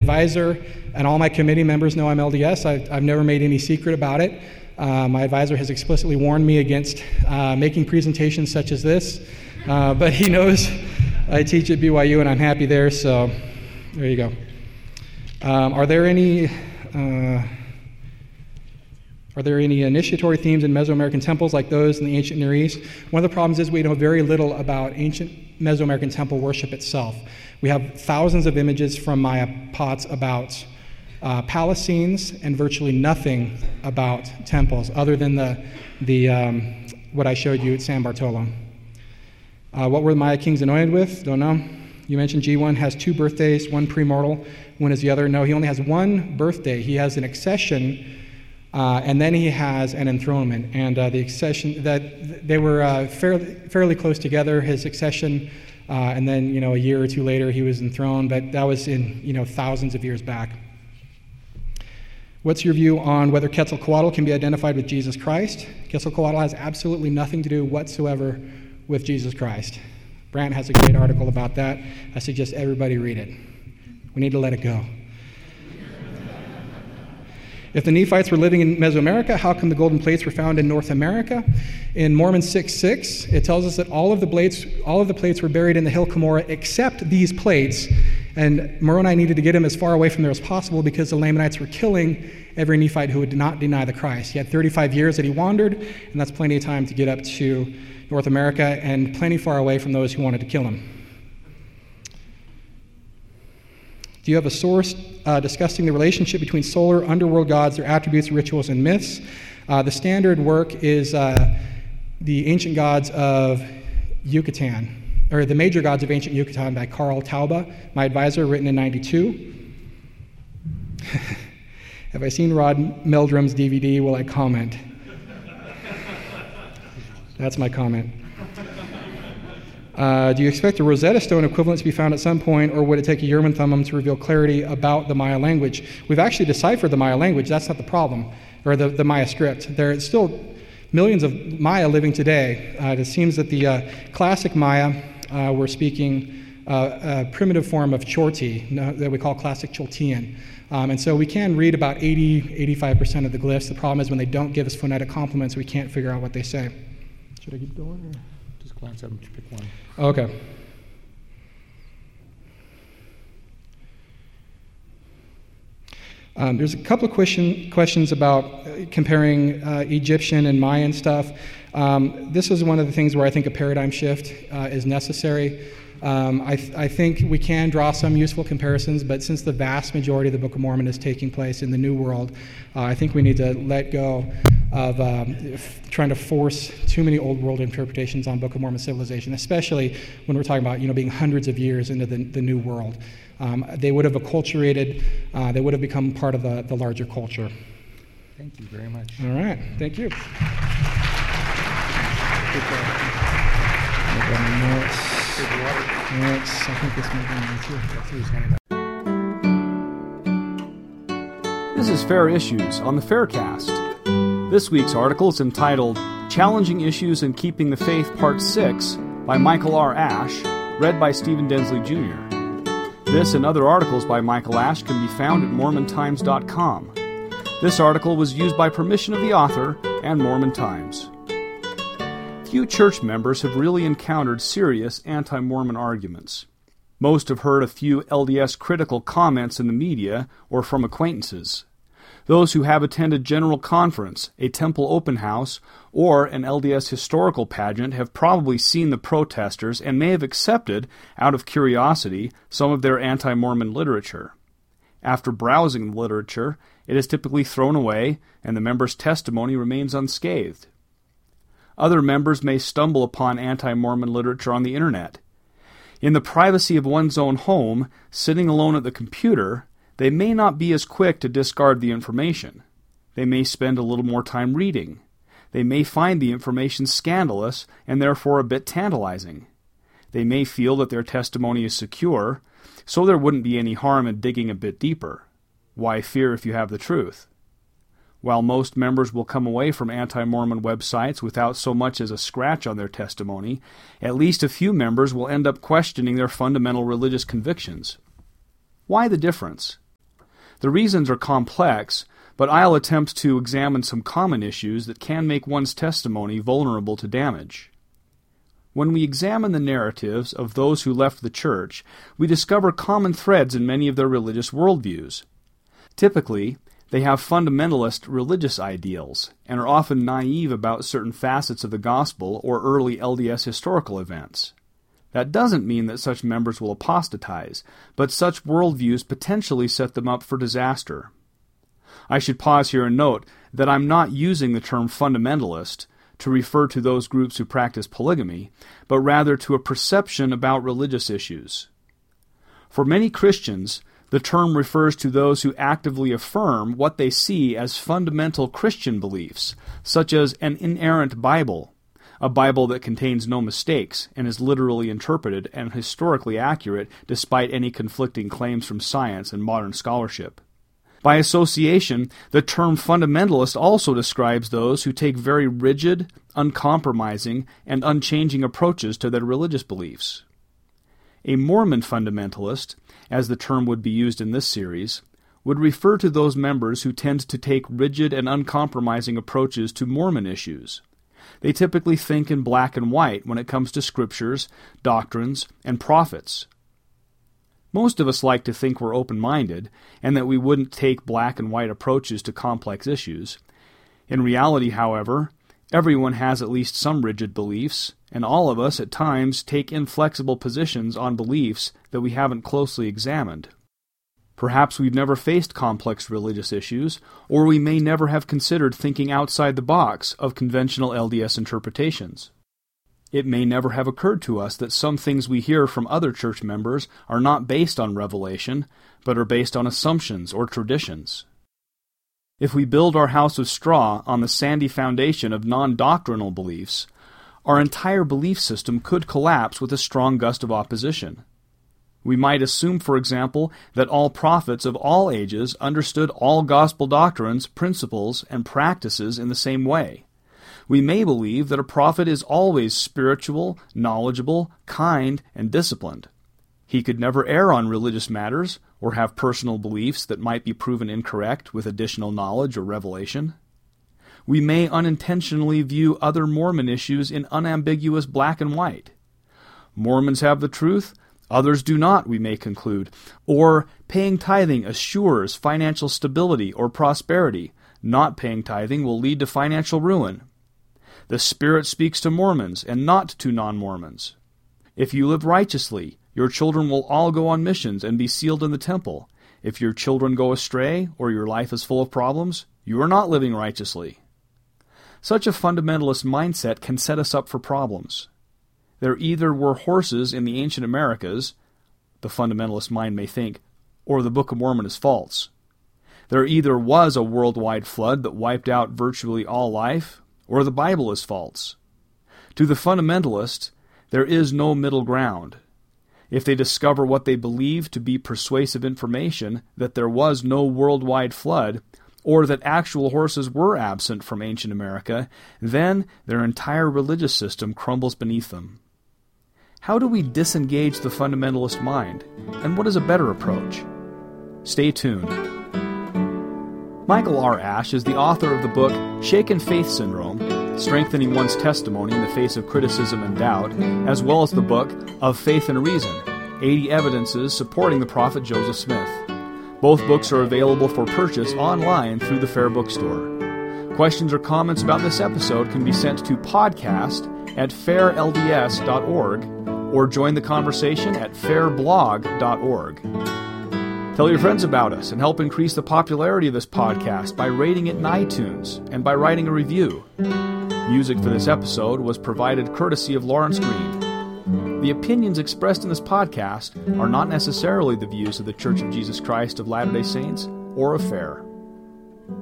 advisor and all my committee members know I'm LDS. I've never made any secret about it. My advisor has explicitly warned me against making presentations such as this, but he knows I teach at BYU and I'm happy there, so there you go. Are there any initiatory themes in Mesoamerican temples like those in the ancient Near East? One of the problems is we know very little about ancient Mesoamerican temple worship itself. We have thousands of images from Maya pots about palace scenes and virtually nothing about temples other than what I showed you at San Bartolo. What were the Maya kings anointed with? Don't know. You mentioned G1 has 2 birthdays, one premortal, one is the other. No, he only has 1 birthday. He has an accession, and then he has an enthronement. And the accession, that they were fairly close together, his accession, and then a year or 2 later he was enthroned, but that was in thousands of years back. What's your view on whether Quetzalcoatl can be identified with Jesus Christ? Quetzalcoatl has absolutely nothing to do whatsoever with Jesus Christ. Brant has a great article about that. I suggest everybody read it. We need to let it go. If the Nephites were living in Mesoamerica, how come the golden plates were found in North America? In Mormon 6:6, it tells us that all of the plates were buried in the hill Cumorah except these plates. And Moroni needed to get him as far away from there as possible because the Lamanites were killing every Nephite who would not deny the Christ. He had 35 years that he wandered, and that's plenty of time to get up to North America and plenty far away from those who wanted to kill him. Do you have a source discussing the relationship between solar underworld gods, their attributes, rituals, and myths? The standard work is the Ancient Gods of Yucatan, or The Major Gods of Ancient Yucatan by Carl Tauba, my advisor, written in 92. Have I seen Rod Meldrum's DVD? Will I comment? That's my comment. Do you expect a Rosetta Stone equivalent to be found at some point, or would it take a Urim and Thummim to reveal clarity about the Maya language? We've actually deciphered the Maya language. That's not the problem, or the Maya script. There's still millions of Maya living today. It seems that the classic Maya were speaking a primitive form of Chorti that we call classic Choltean. And so we can read about 85% of the glyphs. The problem is when they don't give us phonetic complements, we can't figure out what they say. Should I keep going? Or? Just glance at them to pick one. Okay. There's a couple of questions about comparing Egyptian and Mayan stuff. This is one of the things where I think a paradigm shift is necessary. I think we can draw some useful comparisons, but since the vast majority of the Book of Mormon is taking place in the New World, I think we need to let go of trying to force too many Old World interpretations on Book of Mormon civilization, especially when we're talking about being hundreds of years into the New World. They would have acculturated, they would have become part of the larger culture. Thank you very much. All right, thank you. I think this might be too. This is Fair Issues on the Faircast. This week's article is entitled Challenging Issues in Keeping the Faith Part 6 by Michael R. Ash, read by Stephen Densley Jr. This and other articles by Michael Ash can be found at MormonTimes.com. This article was used by permission of the author and Mormon Times. Few church members have really encountered serious anti-Mormon arguments. Most have heard a few LDS critical comments in the media or from acquaintances. Those who have attended General Conference, a temple open house, or an LDS historical pageant have probably seen the protesters and may have accepted, out of curiosity, some of their anti-Mormon literature. After browsing the literature, it is typically thrown away, and the member's testimony remains unscathed. Other members may stumble upon anti-Mormon literature on the internet. In the privacy of one's own home, sitting alone at the computer, they may not be as quick to discard the information. They may spend a little more time reading. They may find the information scandalous and therefore a bit tantalizing. They may feel that their testimony is secure, so there wouldn't be any harm in digging a bit deeper. Why fear if you have the truth? While most members will come away from anti-Mormon websites without so much as a scratch on their testimony, at least a few members will end up questioning their fundamental religious convictions. Why the difference? The reasons are complex, but I'll attempt to examine some common issues that can make one's testimony vulnerable to damage. When we examine the narratives of those who left the church, we discover common threads in many of their religious worldviews. Typically, they have fundamentalist religious ideals and are often naive about certain facets of the gospel or early LDS historical events. That doesn't mean that such members will apostatize, but such worldviews potentially set them up for disaster. I should pause here and note that I'm not using the term fundamentalist to refer to those groups who practice polygamy, but rather to a perception about religious issues. For many Christians, the term refers to those who actively affirm what they see as fundamental Christian beliefs, such as an inerrant Bible, a Bible that contains no mistakes and is literally interpreted and historically accurate despite any conflicting claims from science and modern scholarship. By association, the term fundamentalist also describes those who take very rigid, uncompromising, and unchanging approaches to their religious beliefs. A Mormon fundamentalist, as the term would be used in this series, would refer to those members who tend to take rigid and uncompromising approaches to Mormon issues. They typically think in black and white when it comes to scriptures, doctrines, and prophets. Most of us like to think we're open-minded and that we wouldn't take black and white approaches to complex issues. In reality, however, everyone has at least some rigid beliefs, and all of us at times take inflexible positions on beliefs that we haven't closely examined. Perhaps we've never faced complex religious issues, or we may never have considered thinking outside the box of conventional LDS interpretations. It may never have occurred to us that some things we hear from other church members are not based on revelation, but are based on assumptions or traditions. If we build our house of straw on the sandy foundation of non-doctrinal beliefs, our entire belief system could collapse with a strong gust of opposition. We might assume, for example, that all prophets of all ages understood all gospel doctrines, principles, and practices in the same way. We may believe that a prophet is always spiritual, knowledgeable, kind, and disciplined. He could never err on religious matters or have personal beliefs that might be proven incorrect with additional knowledge or revelation. We may unintentionally view other Mormon issues in unambiguous black and white. Mormons have the truth, others do not, we may conclude, or paying tithing assures financial stability or prosperity. Not paying tithing will lead to financial ruin. The Spirit speaks to Mormons and not to non-Mormons. If you live righteously, your children will all go on missions and be sealed in the temple. If your children go astray or your life is full of problems, you are not living righteously. Such a fundamentalist mindset can set us up for problems. There either were horses in the ancient Americas, the fundamentalist mind may think, or the Book of Mormon is false. There either was a worldwide flood that wiped out virtually all life, or the Bible is false. To the fundamentalist, there is no middle ground. If they discover what they believe to be persuasive information, that there was no worldwide flood, or that actual horses were absent from ancient America, then their entire religious system crumbles beneath them. How do we disengage the fundamentalist mind, and what is a better approach? Stay tuned. Michael R. Ash is the author of the book Shaken Faith Syndrome, Strengthening One's Testimony in the Face of Criticism and Doubt, as well as the book Of Faith and Reason, 80 Evidences Supporting the Prophet Joseph Smith. Both books are available for purchase online through the Fair Bookstore. Questions or comments about this episode can be sent to podcast@fairlds.org or join the conversation at fairblog.org. Tell your friends about us and help increase the popularity of this podcast by rating it in iTunes and by writing a review. Music for this episode was provided courtesy of Lawrence Green. The opinions expressed in this podcast are not necessarily the views of the Church of Jesus Christ of Latter-day Saints or of FAIR.